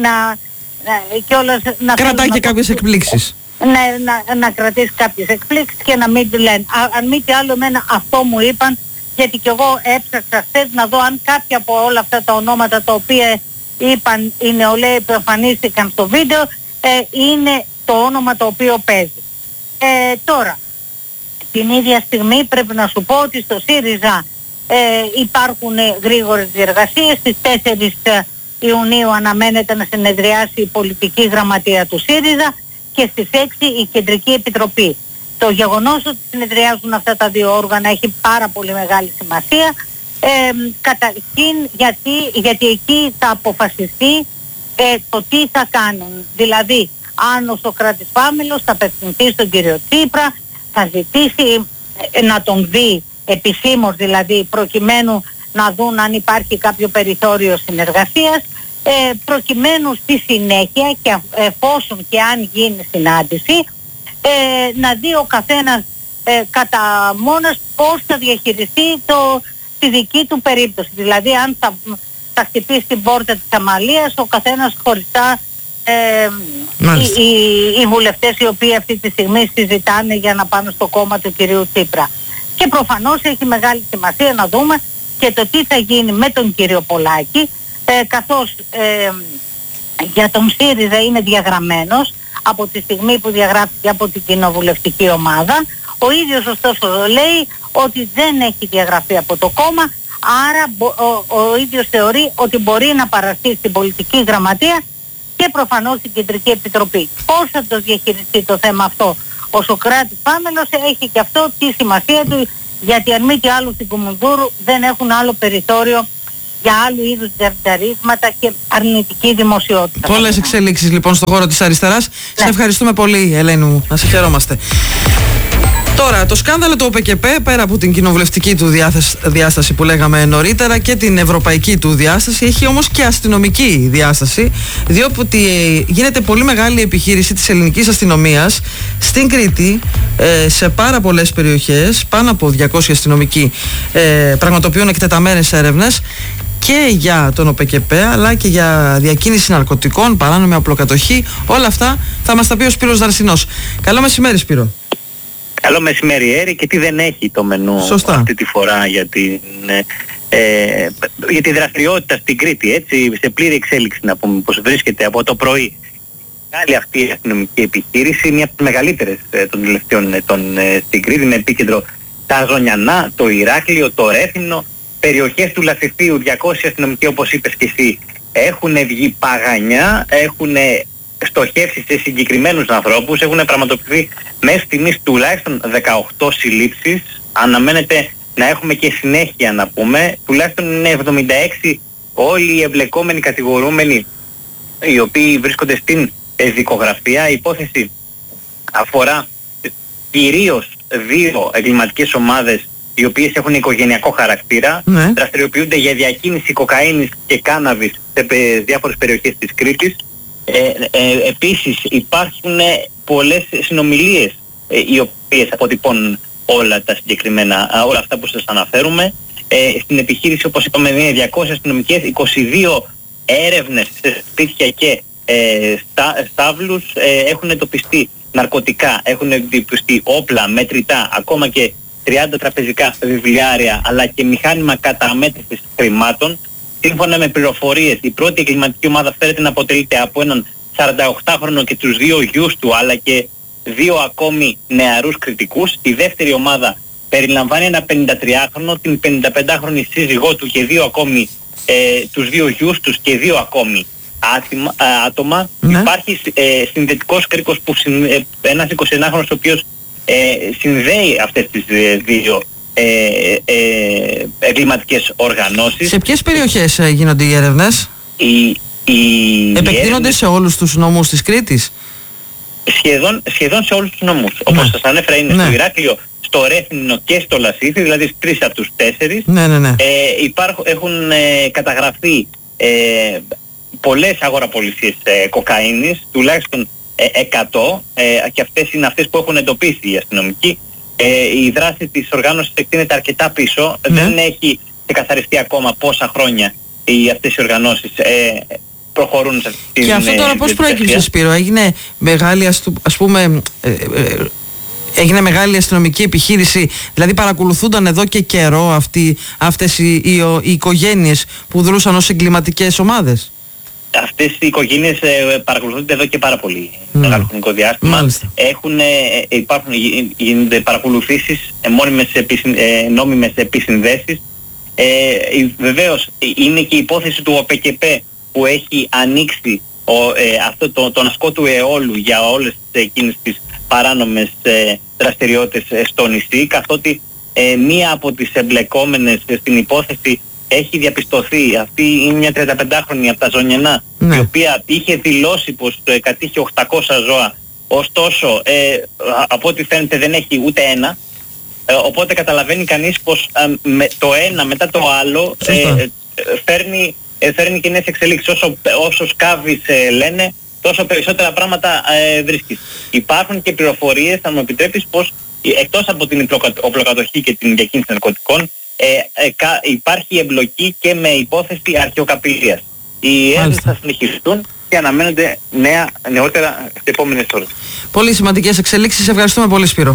να κρατάει και κάποιες εκπλήξεις. Να κρατήσει κάποιες εκπλήξεις και να μην τη λένε. Αν μη τι άλλο, εμένα αυτό μου είπαν, γιατί κι εγώ έψαξα χθες να δω αν κάποια από όλα αυτά τα ονόματα τα οποία είπαν οι νεολαίοι που εμφανίστηκαν στο βίντεο είναι το όνομα το οποίο παίζει. Τώρα, την ίδια στιγμή πρέπει να σου πω ότι στο ΣΥΡΙΖΑ υπάρχουν γρήγορες διεργασίες. Στις 4 Ιουνίου αναμένεται να συνεδριάσει η πολιτική γραμματεία του ΣΥΡΙΖΑ και στις 6 η Κεντρική Επιτροπή. Το γεγονός ότι συνεδριάζουν αυτά τα δύο όργανα έχει πάρα πολύ μεγάλη σημασία. Καταρχήν γιατί εκεί θα αποφασιστεί το τι θα κάνουν. Δηλαδή αν ο Σωκράτης Πάμελος θα απευθυνθεί στον κύριο Τσίπρα, θα ζητήσει να τον δει επισήμως, δηλαδή προκειμένου να δουν αν υπάρχει κάποιο περιθώριο συνεργασίας, προκειμένου στη συνέχεια και εφόσον και αν γίνει συνάντηση να δει ο καθένας κατά μόνος πώς θα διαχειριστεί τη δική του περίπτωση. Δηλαδή αν θα χτυπήσει την πόρτα της Αμαλίας ο καθένας χωριστά, οι βουλευτές οι οποίοι αυτή τη στιγμή συζητάνε για να πάνε στο κόμμα του κυρίου Τσίπρα. Και προφανώς έχει μεγάλη σημασία να δούμε και το τι θα γίνει με τον κύριο Πολάκη, καθώς για τον ΣΥΡΙΖΑ είναι διαγραμμένος από τη στιγμή που διαγράφηκε από την κοινοβουλευτική ομάδα. Ο ίδιος ωστόσο λέει ότι δεν έχει διαγραφεί από το κόμμα, άρα ο ίδιος θεωρεί ότι μπορεί να παραστεί στην πολιτική γραμματεία και προφανώς στην Κεντρική Επιτροπή. Πώς θα το διαχειριστεί το θέμα αυτό ο Σωκράτης Πάμελος έχει και αυτό τη σημασία του, γιατί αν μη τι άλλο στην Κουμουνδούρου δεν έχουν άλλο περιθώριο για άλλου είδους διαρρίσματα και αρνητική δημοσιότητα. Πολλές εξελίξεις λοιπόν στον χώρο της αριστεράς. Σε ευχαριστούμε πολύ, Ελένη μου. Να σε χαιρόμαστε. Τώρα, το σκάνδαλο του ΟΠΚΠ, πέρα από την κοινοβουλευτική του διάσταση που λέγαμε νωρίτερα και την ευρωπαϊκή του διάσταση, έχει όμως και αστυνομική διάσταση, διότι γίνεται πολύ μεγάλη επιχείρηση της ελληνικής αστυνομίας στην Κρήτη, σε πάρα πολλές περιοχές, πάνω από 200 αστυνομικοί πραγματοποιούν εκτεταμένες έρευνες και για τον ΟΠΚΠ αλλά και για διακίνηση ναρκωτικών, παράνομη απλοκατοχή. Όλα αυτά θα μας τα πει ο Σπύρος Δαρσινός. Καλό μεσημέρι, Σπύρο. Καλό μεσημέρι, Έρη, και τι δεν έχει το μενού αυτή τη φορά για τη δραστηριότητα στην Κρήτη, έτσι, σε πλήρη εξέλιξη να πούμε, πως βρίσκεται από το πρωί. Μεγάλη αυτή η αστυνομική επιχείρηση, μια από τις μεγαλύτερες των τελευταίων ετών στην Κρήτη, με επίκεντρο τα Ζωνιανά, το Ηράκλειο, το Ρέθυμνο, περιοχές του Λασιθίου, 200 αστυνομικοί όπως είπες και εσύ, έχουν βγει παγανιά, έχουν στοχεύσει σε συγκεκριμένους ανθρώπους, έχουν πραγματοποιηθεί μέχρι στιγμής τουλάχιστον 18 συλλήψεις, αναμένεται να έχουμε και συνέχεια να πούμε, τουλάχιστον είναι 76 όλοι οι εμπλεκόμενοι κατηγορούμενοι οι οποίοι βρίσκονται στην δικογραφία. Η υπόθεση αφορά κυρίως 2 εγκληματικές ομάδες οι οποίες έχουν οικογενειακό χαρακτήρα, δραστηριοποιούνται για διακίνηση κοκαίνης και κάναβης σε διάφορες περιοχές της Κρήτης. Επίσης υπάρχουν πολλές συνομιλίες οι οποίες αποτυπώνουν όλα αυτά που σας αναφέρουμε. Στην επιχείρηση, όπως είπαμε, είναι 200 αστυνομικές, 22 έρευνες σε σπίτια και στάβλους, έχουν εντοπιστεί ναρκωτικά, έχουν εντοπιστεί όπλα, μετρητά, ακόμα και 30 τραπεζικά βιβλιάρια, αλλά και μηχάνημα καταμέτρησης χρημάτων. Σύμφωνα με πληροφορίες, η πρώτη εγκληματική ομάδα φέρεται να αποτελείται από έναν 48χρονο και τους 2 γιους του, αλλά και 2 ακόμη νεαρούς κριτικούς. Η δεύτερη ομάδα περιλαμβάνει ένα 53χρονο, την 55χρονη σύζυγό του και 2 ακόμη, τους 2 γιους τους και 2 ακόμη άτομα. Υπάρχει συνδετικός κρίκος που ένας 21χρονος ο οποίος συνδέει αυτές τις 2 εγκληματικές οργανώσεις. Σε ποιες περιοχές γίνονται οι έρευνες? Επεκτείνονται σε όλους τους νομούς της Κρήτης? Σχεδόν σε όλους τους νομούς. Όπως σας ανέφερα, είναι στο Ηράκλειο, στο Ρέθινο και στο Λασίθι, δηλαδή στις 3 από τους 4. Έχουν καταγραφεί πολλές αγοραπολισίες κοκαίνης, τουλάχιστον 100, και αυτές είναι αυτές που έχουν εντοπίσει οι αστυνομικοί. Η δράση της οργάνωσης εκτείνεται αρκετά πίσω, δεν έχει ξεκαθαριστεί ακόμα πόσα χρόνια αυτές οι οργανώσεις προχωρούν σε αυτήν την. Και αυτό τώρα πώς προέκυψε, Σπύρο? Έγινε μεγάλη, έγινε μεγάλη αστυνομική επιχείρηση, δηλαδή παρακολουθούνταν εδώ και καιρό αυτές οι οικογένειες που δρούσαν ως εγκληματικές ομάδες? Αυτές οι οικογένειες παρακολουθούνται εδώ και πάρα πολύ μεγάλο χρονικό διάστημα. Γίνονται παρακολουθήσεις, νόμιμες επισυνδέσεις. Βεβαίως είναι και η υπόθεση του ΟΠΚΠ που έχει ανοίξει τον ασκό του αιώλου για όλες εκείνες τις παράνομες δραστηριότητες στο νησί, καθότι μία από τις εμπλεκόμενες στην υπόθεση έχει διαπιστωθεί. Αυτή είναι μια 35χρονη από τα Ζωνιανά, η οποία είχε δηλώσει πως κατήχε 800 ζώα, ωστόσο από ό,τι φαίνεται δεν έχει ούτε ένα, οπότε καταλαβαίνει κανείς πως το ένα μετά το άλλο φέρνει και νέες εξελίξεις. Όσο σκάβεις, λένε, τόσο περισσότερα πράγματα βρίσκεις. Υπάρχουν και πληροφορίες, θα μου επιτρέπεις, πως εκτός από την οπλοκατοχή και την διακίνηση ναρκωτικών, υπάρχει εμπλοκή και με υπόθεση αρχαιοκαπηλείας. Οι έρευνες θα συνεχιστούν και αναμένονται νεότερα στις επόμενες ώρες. Πολύ σημαντικές εξελίξεις. Ευχαριστούμε πολύ, Σπύρο.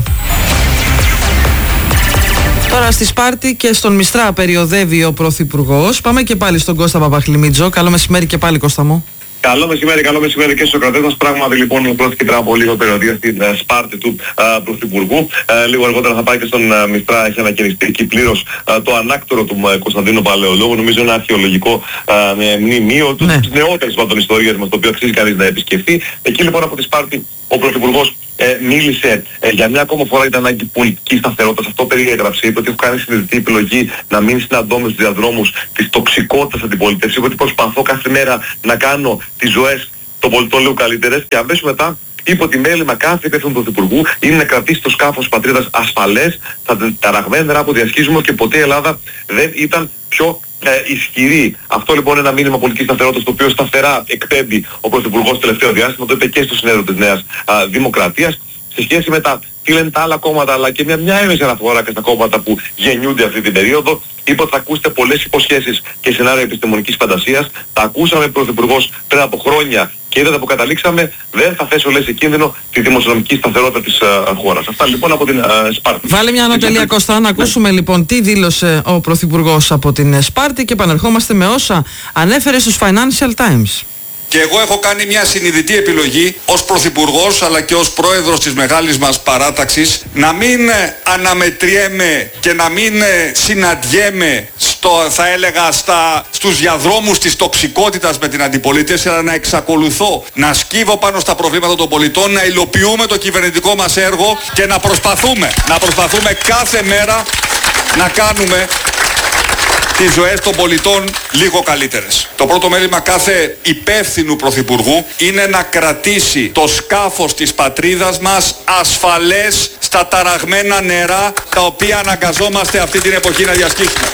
Τώρα στη Σπάρτη και στον Μιστρά περιοδεύει ο Πρωθυπουργός. Πάμε και πάλι στον Κώστα Παπαχλημίτζο. Καλό μεσημέρι και πάλι, Κώστα μου. Καλό μεσημέρι και στους κρατές μας. Πράγματι λοιπόν πρόκειται πριν από λίγο περιοδία στην Σπάρτη του Πρωθυπουργού. Λίγο αργότερα θα πάει και στον Μιστρά. Έχει ανακαινιστεί εκεί πλήρως το ανάκτορο του Κωνσταντίνου Παλαιολόγου. Νομίζω ένα αρχαιολογικό μνημείο της νεότερης των ιστορίας μας, το οποίο αξίζει κανείς να επισκεφθεί. Εκεί λοιπόν από τη Σπάρτη ο Πρωθυπουργός μίλησε για μια ακόμα φορά για την ανάγκη πολιτικής σταθερότητας. Αυτό περιέγραψε. Είπε ότι έχω κάνει συνειδητή επιλογή να μην συναντώ με στους διαδρόμους της τοξικότητας αντιπολίτευσης. Είπε ότι προσπαθώ κάθε μέρα να κάνω τις ζωές των πολιτών λίγο καλύτερες, και αμέσως μετά είπε ότι μέλημα κάθε υπεύθυνου του Πρωθυπουργού είναι να κρατήσει το σκάφος πατρίδας ασφαλές, τα ταραγμένα νερά που διασχίζουμε, και ποτέ η Ελλάδα δεν ήταν πιο ισχυρή. Αυτό λοιπόν είναι ένα μήνυμα πολιτικής σταθερότητας, το οποίο σταθερά εκπέμπει ο Πρωθυπουργός τελευταίο διάστημα. Το είπε και στο συνέδριο της Νέας Δημοκρατίας. Σε σχέση με τι λένε τα άλλα κόμματα, αλλά και μια έμεση αναφορά και στα κόμματα που γεννιούνται αυτή την περίοδο, είπε ότι θα ακούσετε πολλές υποσχέσεις και σενάρια επιστημονικής φαντασίας. Τα ακούσαμε Πρωθυπουργός πριν από χρόνια και είδατε που καταλήξαμε. Δεν θα θέσω, λέει, σε κίνδυνο τη δημοσιονομική σταθερότητα της χώρας. Αυτά λοιπόν από την Σπάρτη. Βάλε μια ανατελεία, Κώστα, να ακούσουμε λοιπόν τι δήλωσε ο Πρωθυπουργός από την Σπάρτη και επανερχόμαστε με όσα ανέφερε στους Financial Times. Και εγώ έχω κάνει μια συνειδητή επιλογή ως Πρωθυπουργός αλλά και ως Πρόεδρος της μεγάλης μας παράταξης να μην αναμετριέμαι και να μην συναντιέμαι θα έλεγα στους διαδρόμους της τοξικότητας με την αντιπολίτευση, αλλά να εξακολουθώ να σκύβω πάνω στα προβλήματα των πολιτών, να υλοποιούμε το κυβερνητικό μας έργο και να προσπαθούμε κάθε μέρα να κάνουμε τις ζωές των πολιτών λίγο καλύτερες. Το πρώτο μέλημα κάθε υπεύθυνου πρωθυπουργού είναι να κρατήσει το σκάφος της πατρίδας μας ασφαλές στα ταραγμένα νερά τα οποία αναγκαζόμαστε αυτή την εποχή να διασχίσουμε.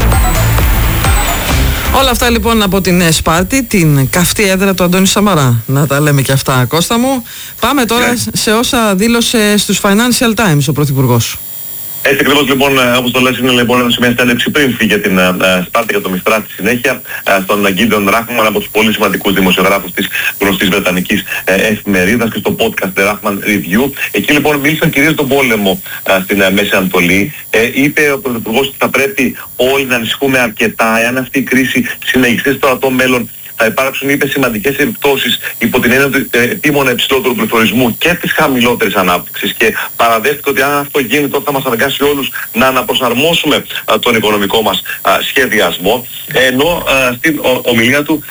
Όλα αυτά λοιπόν από την Σπάρτη, την καυτή έδρα του Αντώνη Σαμαρά. Να τα λέμε και αυτά, Κώστα μου. Πάμε τώρα σε όσα δήλωσε στους Financial Times ο Πρωθυπουργός. Έτσι ακριβώς λοιπόν, όπως το λες, είναι λοιπόν σε μια συνέντευξη πριν φύγει για την Σπάρτη για το Μιστρά στη συνέχεια στον Γκίντεον Ράχμαν, από τους πολύ σημαντικούς δημοσιογράφους της γνωστής βρετανικής εφημερίδας, και στο podcast The Rachman Review. Εκεί λοιπόν μίλησαν κυρίως τον πόλεμο στην Μέση Ανατολή. Είπε ο Πρωθυπουργός ότι θα πρέπει όλοι να ανησυχούμε αρκετά εάν αυτή η κρίση συνεχιστεί στο ορατό μέλλον. Θα υπάρξουν, είπε, σημαντικές επιπτώσεις υπό την έννοια του επίμονα υψηλότερου πληθωρισμού και της χαμηλότερης ανάπτυξης, και παραδέχτηκε ότι αν αυτό γίνει τότε θα μας αναγκάσει όλους να αναπροσαρμόσουμε τον οικονομικό μας σχεδιασμό. Ενώ στην ομιλία του,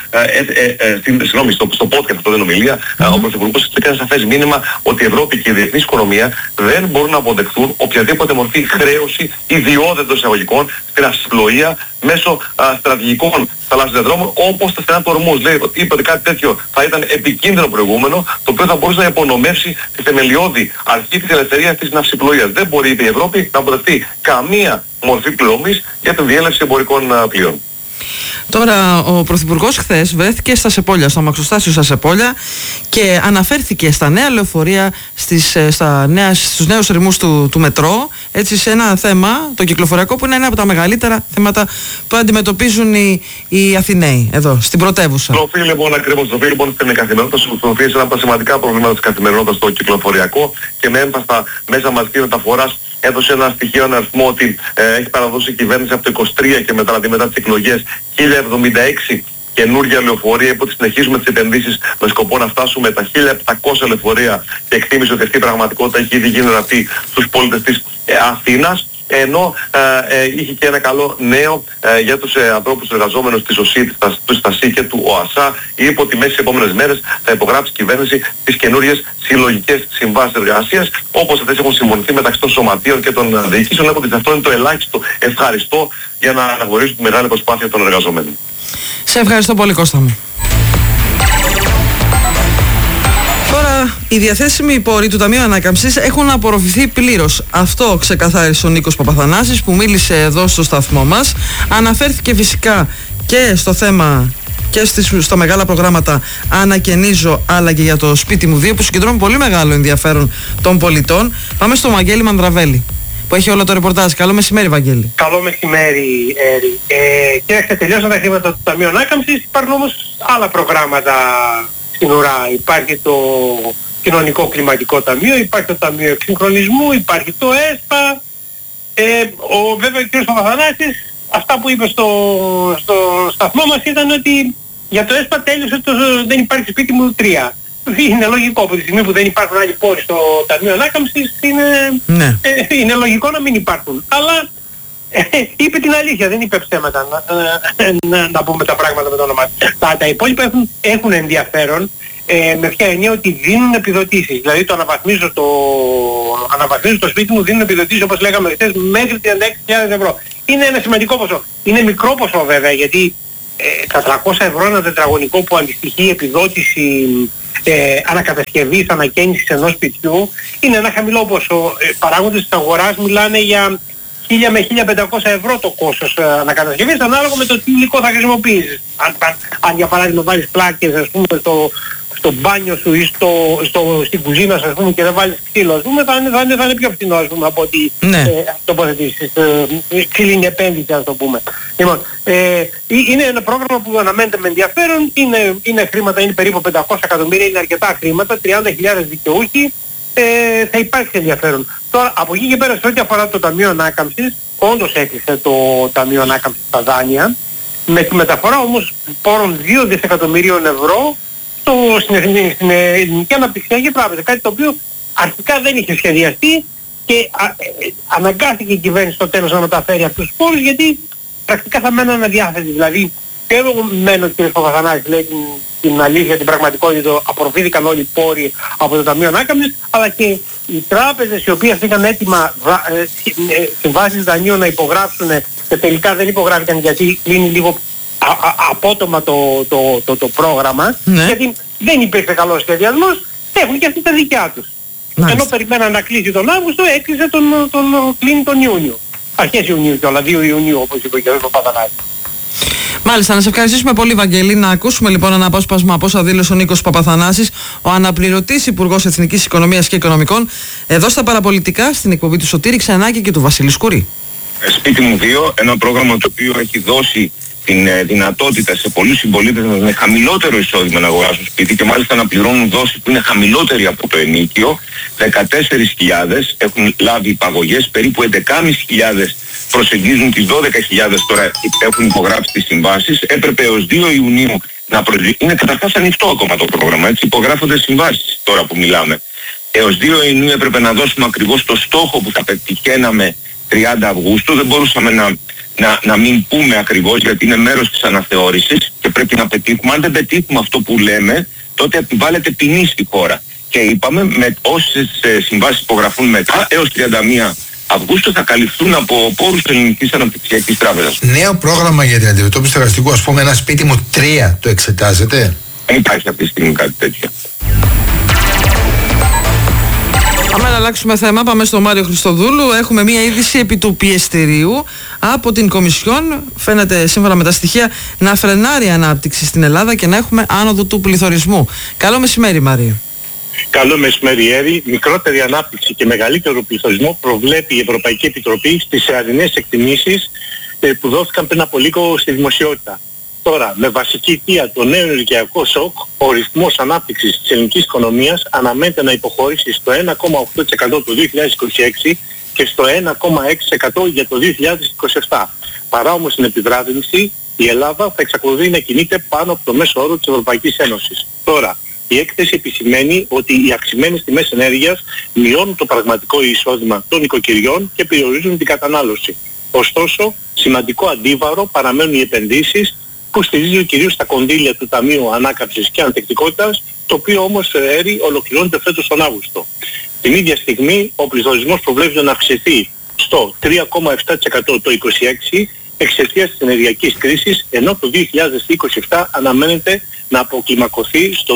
στο podcast αυτό δεν ομιλία, ο Πρωθυπουργός έκανε σαφές μήνυμα ότι η Ευρώπη και η διεθνής οικονομία δεν μπορούν να αποδεχθούν οποιαδήποτε μορφή χρέωση ιδιώδεντων εισαγωγικών στην αυσιπλοεία μέσω στρατηγικών θαλάσσιων δρόμων όπως τα στενά του Ορμούζ. Λέει ότι είπε ότι κάτι τέτοιο θα ήταν επικίνδυνο προηγούμενο, το οποίο θα μπορούσε να υπονομεύσει τη θεμελιώδη αρχή της ελευθερίας της ναυσιπλοείας. Δεν μπορεί, είπε, η Ευρώπη να αποδεχτεί καμία μορφή πληρωμής για την διέλευση εμπορικών πλοίων. Τώρα ο Πρωθυπουργός χθες βρέθηκε στα Σεπόλια, στο αμαξοστάσιο στα Σεπόλια, και αναφέρθηκε στα νέα λεωφορεία, στους νέους ρυμούς του μετρό, έτσι, σε ένα θέμα, το κυκλοφοριακό, που είναι ένα από τα μεγαλύτερα θέματα που αντιμετωπίζουν οι Αθηναίοι εδώ στην πρωτεύουσα. Τροφή λοιπόν, ακριβώς, τροφή λοιπόν στην καθημερινότητα, τροφή είναι ένα από τα σημαντικά προβλήματα της καθημερινότητας στο κυκλοφοριακό, και με έμφαση στα μέσα μαζικής μεταφοράς έδωσε ένα στοιχείο, ένα αριθμό, ότι έχει παραδώσει η κυβέρνηση από το 23 και μετά τις εκλογές 1076 καινούργια λεωφορεία, υπό ότι συνεχίζουμε τις επενδύσεις με σκοπό να φτάσουμε τα 1700 λεωφορεία, και εκτίμησε ότι αυτή η πραγματικότητα έχει ήδη γίνει ορατή στους πολίτες της Αθήνας. Ενώ είχε και ένα καλό νέο για τους ανθρώπους εργαζόμενους της ΟΣΥ, του ΣΤΑΣΥ και του ΟΑΣΑ. Είπε ότι μέσα στις επόμενες μέρες θα υπογράψει η κυβέρνηση τις καινούριες συλλογικές συμβάσεις εργασίας, όπως αυτές έχουν συμφωνηθεί μεταξύ των σωματείων και των διοικήσεων. Λέγονται ότι αυτό είναι το ελάχιστο ευχαριστώ για να αναγνωρίσουν τη μεγάλη προσπάθεια των εργαζομένων. Σε ευχαριστώ πολύ, Κώστα μου. Τώρα, οι διαθέσιμοι πόροι του Ταμείου Ανάκαμψης έχουν απορροφηθεί πλήρως. Αυτό ξεκαθάρισε ο Νίκος Παπαθανάσης, που μίλησε εδώ στο σταθμό μας. Αναφέρθηκε φυσικά και στο θέμα και στα μεγάλα προγράμματα Άννα και Νίζο, αλλά και για το Σπίτι μου 2, που συγκεντρώνουν πολύ μεγάλο ενδιαφέρον των πολιτών. Πάμε στο Βαγγέλη Μανδραβέλη, που έχει όλο το ρεπορτάζ. Καλό μεσημέρι, Βαγγέλη. Καλό μεσημέρι, Έρη. Κοιτάξτε, τελειώσαν τα χρήματα του Ταμείου Ανάκαμψης, υπάρχουν όμως άλλα προγράμματα στην ουρά. Υπάρχει το Κοινωνικό Κλιματικό Ταμείο, υπάρχει το Ταμείο Εξυγχρονισμού, υπάρχει το ΕΣΠΑ. Βέβαια ο κ. Παπαθανάσης, αυτά που είπε στο σταθμό μας ήταν ότι για το ΕΣΠΑ τέλειωσε δεν υπάρχει Σπίτι μου 3. Είναι λογικό, από τη στιγμή που δεν υπάρχουν άλλοι πόροι στο Ταμείο Ανάκαμψης, είναι λογικό να μην υπάρχουν. Αλλά είπε την αλήθεια, δεν είπε ψέματα, να πούμε τα πράγματα με το όνομα. Τα υπόλοιπα έχουν ενδιαφέρον, με ποια εννοία, ότι δίνουν επιδοτήσεις. Δηλαδή το αναβαθμίζω το σπίτι μου, δίνουν επιδοτήσεις, όπως λέγαμε χθες, μέχρι 36.000 ευρώ. Είναι ένα σημαντικό ποσό. Είναι μικρό ποσό βέβαια, γιατί τα 300 ευρώ ένα τετραγωνικό που αντιστοιχεί επιδότηση ανακατασκευής, ανακαίνησης ενός σπιτιού, είναι ένα χαμηλό ποσό. Παράγοντες της αγοράς μιλάνε για 1.000 με 1.500 ευρώ το κόστος ανακατασκευής, ανάλογα με το τι υλικό θα χρησιμοποιήσεις. Αν για παράδειγμα βάλεις πλάκες, ας πούμε, στο μπάνιο σου ή στην κουζίνα σου, ας πούμε, και δεν βάλεις ξύλο, ας πούμε, θα είναι πιο φθηνό, ας πούμε, από ότι τοποθετήσεις. Ξύλινη επένδυση, ας το πούμε. Λοιπόν, είναι ένα πρόγραμμα που αναμένεται με ενδιαφέρον, είναι χρήματα, είναι περίπου 500 εκατομμύρια, είναι αρκετά χρήματα, 30.000 δικαιούχοι, θα υπάρξει ενδιαφέρον. Τώρα, από εκεί και πέρα, σε ό,τι αφορά το Ταμείο Ανάκαμψης, όντως έκλεισε το Ταμείο Ανάκαμψης στα δάνεια, με τη μεταφορά όμως πόρων 2 δισεκατομμυρίων ευρώ στην Ελληνική Αναπτυξιακή Τράπεζα. Κάτι το οποίο αρχικά δεν είχε σχεδιαστεί και αναγκάστηκε η κυβέρνηση στο τέλος να μεταφέρει αυτούς τους πόρους, γιατί πρακτικά θα μέναν αδιάθετοι. Δηλαδή, και εγώ μένω, ο κ. Παπαθανάσης λέει την αλήθεια, την πραγματικότητα, απορροφήθηκαν όλοι οι πόροι από το Ταμείο Ανάκαμψης, αλλά και οι τράπεζες οι οποίες είχαν έτοιμα συμβάσεις δανείων να υπογράψουν και τελικά δεν υπογράφηκαν γιατί κλείνει λίγο απότομα το πρόγραμμα, γιατί δεν υπήρξε καλός σχεδιασμός, έχουν και αυτοί τα δικιά τους. Ενώ περιμέναν να κλείσει τον Αύγουστο, έκλεισε κλείνει τον Ιούνιο. Αρχές Ιουνίου κιόλα, 2 Ιουνίου όπως είπε ο κ. Παπαδανάκης. Μάλιστα, να σε ευχαριστήσουμε πολύ, Βαγγέλη. Να ακούσουμε λοιπόν ένα απόσπασμα από όσα δήλωσε ο Νίκος Παπαθανάσης, ο αναπληρωτής Υπουργός Εθνικής Οικονομίας και Οικονομικών, εδώ στα Παραπολιτικά, στην εκπομπή του Σωτήρη Ξενάκη και του Βασίλη Σκουρή. Σπίτι μου 2, ένα πρόγραμμα το οποίο έχει δώσει την δυνατότητα σε πολλούς συμπολίτες με χαμηλότερο εισόδημα να αγοράσουν σπίτι και μάλιστα να πληρώνουν δόση που είναι χαμηλότερη από το ενίκιο. 14.000 έχουν λάβει υπαγωγές, περίπου 11.500 προσεγγίζουν τις 12.000 τώρα έχουν υπογράψει τις συμβάσεις. Έπρεπε έως 2 Ιουνίου να είναι καταρχάς ανοιχτό ακόμα το πρόγραμμα, έτσι υπογράφονται συμβάσεις τώρα που μιλάμε. Έως 2 Ιουνίου έπρεπε να δώσουμε ακριβώς το στόχο που θα πετυχαίναμε 30 Αυγούστου, δεν μπορούσαμε να μην πούμε ακριβώς γιατί είναι μέρος της αναθεώρησης και πρέπει να πετύχουμε. Αν δεν πετύχουμε αυτό που λέμε, τότε επιβάλλεται ποινή στη χώρα. Και είπαμε με όσες συμβάσεις υπογραφούν μετά έως 31 Αυγούστου θα καλυφθούν από πόρους της Ελληνικής Αναπτυξιακής Τράπεζας. Νέο πρόγραμμα για την αντιμετώπιση του εργαστικού, ας πούμε ένα σπίτι μου 3, το εξετάζετε? Δεν υπάρχει αυτή τη στιγμή κάτι τέτοιο. Πάμε να αλλάξουμε θέμα, πάμε στο Μάριο Χριστοδούλου. Έχουμε μία είδηση επί του πιεστηρίου από την Κομισιόν. Φαίνεται σύμφωνα με τα στοιχεία να φρενάρει η ανάπτυξη στην Ελλάδα και να έχουμε άνοδο του πληθωρισμού. Καλό μεσημέρι, Μάριο. Καλό μεσημέρι, Έρη. Μικρότερη ανάπτυξη και μεγαλύτερο πληθωρισμό προβλέπει η Ευρωπαϊκή Επιτροπή στις αρινές εκτιμήσεις που δόθηκαν πριν από λίγο στη δημοσιότητα. Τώρα, με βασική αιτία το νέο ενεργειακό σοκ, ο ρυθμός ανάπτυξης της ελληνικής οικονομίας αναμένεται να υποχωρήσει στο 1,8% το 2026 και στο 1,6% για το 2027. Παρά όμως την επιβράδυνση, η Ελλάδα θα εξακολουθεί να κινείται πάνω από το μέσο όρο της Ευρωπαϊκής Ένωσης. Τώρα, η έκθεση επισημαίνει ότι οι αυξημένες τιμές ενέργειας μειώνουν το πραγματικό εισόδημα των οικοκυριών και περιορίζουν την κατανάλωση. Ωστόσο, σημαντικό αντίβαρο παραμένουν οι επενδύσεις που στηρίζει κυρίως τα κονδύλια του Ταμείου Ανάκαμψης και Ανθεκτικότητας, το οποίο όμως ολοκληρώνεται φέτος τον Αύγουστο. Την ίδια στιγμή ο πληθωρισμός προβλέπεται να αυξηθεί στο 3,7% το 2026 εξαιτίας της ενεργειακής κρίσης, ενώ το 2027 αναμένεται να αποκλιμακωθεί στο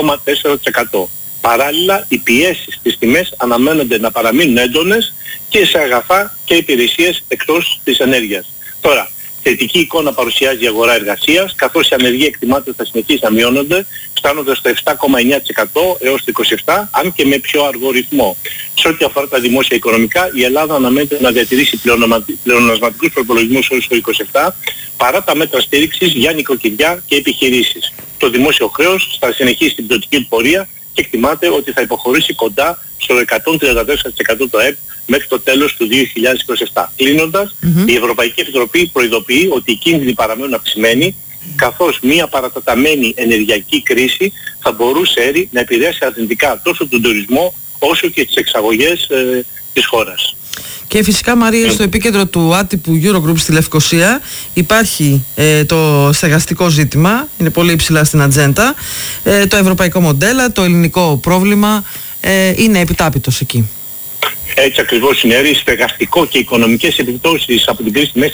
2,4%. Παράλληλα, οι πιέσεις στις τιμές αναμένονται να παραμείνουν έντονες και σε αγαθά και υπηρεσίες εκτός της ενέργειας. Τώρα, θετική εικόνα παρουσιάζει η αγορά εργασίας, καθώς η ανεργία εκτιμάται θα συνεχίσει να μειώνονται, φτάνοντας στο 7,9% έως το 27%, αν και με πιο αργό ρυθμό. Σε ό,τι αφορά τα δημόσια οικονομικά, η Ελλάδα αναμένεται να διατηρήσει πλεονασματικούς προπολογισμούς έως το 27%, παρά τα μέτρα στήριξης για νοικοκυριά και επιχειρήσεις. Το δημόσιο χρέος θα συνεχίσει την πτωτική πορεία και εκτιμάται ότι θα υποχωρήσει κοντά στο 134% το ΕΠ μέχρι το τέλος του 2027. Κλείνοντας, η Ευρωπαϊκή Επιτροπή προειδοποιεί ότι οι κίνδυνοι παραμένουν αυξημένοι, καθώς μια παρατεταμένη ενεργειακή κρίση θα μπορούσε να επηρεάσει αρνητικά τόσο τον τουρισμό όσο και τις εξαγωγές της χώρας. Και φυσικά, Μαρία, στο επίκεντρο του άτυπου Eurogroup στη Λευκοσία υπάρχει το στεγαστικό ζήτημα, είναι πολύ υψηλά στην ατζέντα, το ευρωπαϊκό μοντέλο, το ελληνικό πρόβλημα είναι επιτάπητος εκεί. Έτσι ακριβώς συνέβη, στεγαστικό και οικονομικές επιπτώσεις από την κρίση στη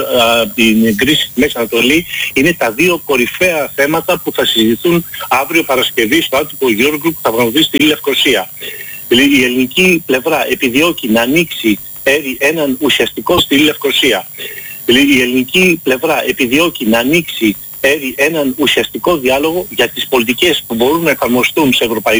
Μέση Ανατολή είναι τα δύο κορυφαία θέματα που θα συζητηθούν αύριο Παρασκευή στο άτυπο Eurogroup που θα πραγματοποιηθεί στη Λευκοσία. Η ελληνική πλευρά επιδιώκει να ανοίξει έναν ουσιαστικό στη Λευκοσία. Η ελληνική πλευρά επιδιώκει να ανοίξει έναν ουσιαστικό διάλογο για τις πολιτικές που μπορούν να εφαρμοστούν σε ευρωπαϊκό